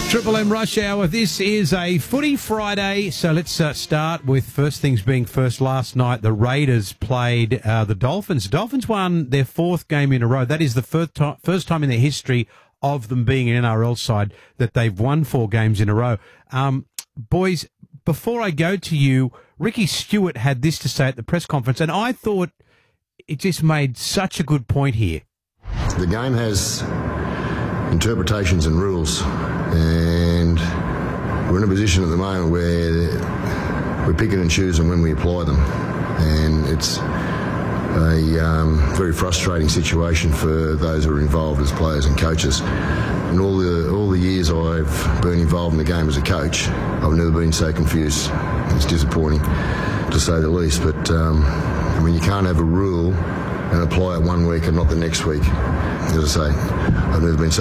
Triple M Rush Hour. This is a Footy Friday, so let's start with first things being first. Last night, the Raiders played the Dolphins. Dolphins won their fourth game in a row. That is the first time in the history of them being an NRL side that they've won 4 games in a row. Boys, before I go to you, Ricky Stewart had this to say at the press conference, and I thought it just made such a good point here. The game has interpretations and rules, and we're in a position at the moment where we're picking and choosing when we apply them, and it's a very frustrating situation for those who are involved as players and coaches. In all the years I've been involved in the game as a coach, I've never been so confused. It's disappointing, to say the least, but I mean, you can't have a rule and apply it one week and not the next week. As I say, I've never been so